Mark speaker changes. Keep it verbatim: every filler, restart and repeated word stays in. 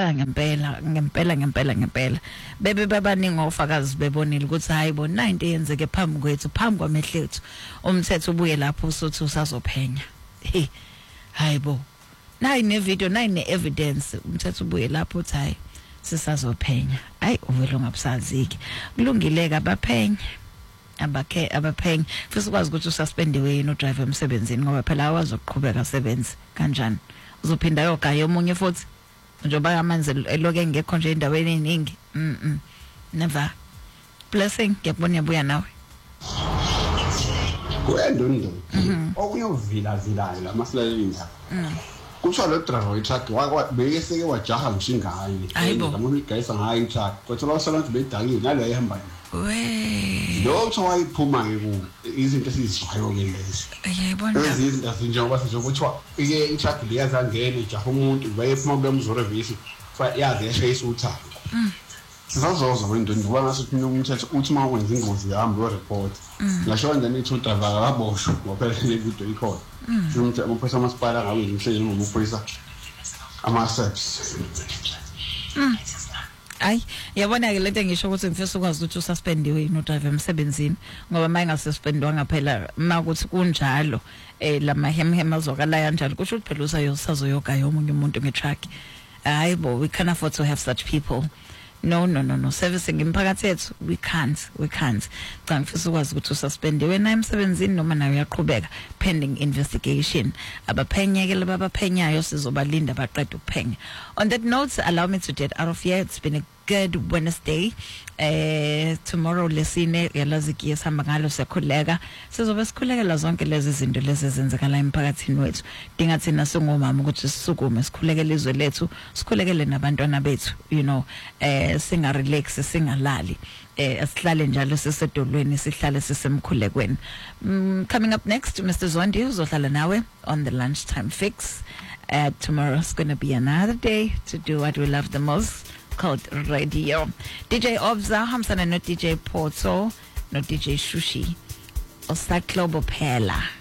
Speaker 1: bexoxa ngempela ngempela ngempela ngempela bebe babaningi ofakazi bebonile ukuthi hayibo into eyenzeke phambi kwethu phambi kwamehlo ethu umthetho ubuye lapho usuthi usazophenya hey hayibo nayi ne video nayi ne evidence umthetho ubuye lapho uthi hayi sisazophenya ayi uvela ungabusaziki kulungileke abaphenya abakhe abaphenyi futhi ukwazi ukuthi ususpendiwe yini udriver emsebenzini ngoba phela awazi ukuqhubeka asebenze kanjani uzophinda yogaya omunye futhi njengoba amanzi eloke engekho nje endaweni eningi mhm never blessing ngiyabona yabuya nawe
Speaker 2: kuyendondo okunye uvila vilayo la masilalinda kusho lo driver we-truck wakwabe seke wajaha ngishingane ngamuntu igayisa ngayo i-truck kodwa lawusala nje bedakile nalo ehamba
Speaker 1: we
Speaker 2: lo thawayiphuma ngeku izinto esizishayo ke lezo
Speaker 1: yayibona
Speaker 2: izinto njengoba sizokuthiwa ike i-truck liyazangena ijaha umuntu bayephuma kwemzoro visi yazi yashayisa uthando sisazoza wendondo ngoba ngasuthi umthetho uthi uma wenza ingozi yahamba uyereport ngasho nje nithi driver akaboshwe ngoba phela le video ikhona umthetho umphesa amasipala ngabe ngimshayile noma uphoyisa ama-steps
Speaker 1: ay yabona ke lento ngisho ukuthi ngifisa ukwazi ukuthi ususpendiwe yini udriver emsebenzini ngoba maye ngasuspendwanga phela makuthi kunjalo eh lamahemhem azokala kanjalo kusho ukuthi phela usayosazoyoga yomunye umuntu ngetruck hayibo we can't afford to have such people. No, no, no, no. Servicing imphakathi yethu we can't, we can't. Cha ngifisa ukwazi ukuthi ususpendiwe na emsebenzini noma nayo uyaqhubeka pending investigation. Abaphenyeke labaphenyayo sizobalinda baqeda ukuphenya. On that note, allow me to get out of here. It's been a good Wednesday. Eh tomorrow lesine yalazi ki esihamba ngalo sekhuleka. Sizobe sikhulekela zonke lezi zinto lezi ezenzekala emphakathini wethu. Dinga thina singomama ukuthi sisukume sikhulekele izwe lethu, sikhulekele nabantwana bethu, you know. Eh singa relax singalali eh asihlale njalo sisedolweni sihlale sisemkhulekweni. Mm, coming up next Mister Zondi uzohlala nawe on the lunchtime fix. Uh, tomorrow's going to be another day to do what we love the most, called radio. D J Obza hamsana no D J Porto no D J Shushi Osaklobo Pela.